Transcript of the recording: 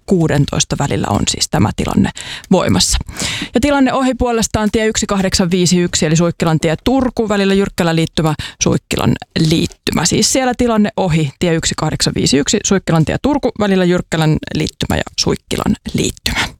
16 välillä on siis tämä tilanne voimassa. Ja tilanne ohi puolestaan tie 1851 eli Suikkilan tie Turku välillä Jyrkkälän liittymä, Suikkilan liittymä. Siis siellä tilanne ohi tie 1851 Suikkilan tie Turku välillä Jyrkkälän liittymä ja Suikkilan liittymä.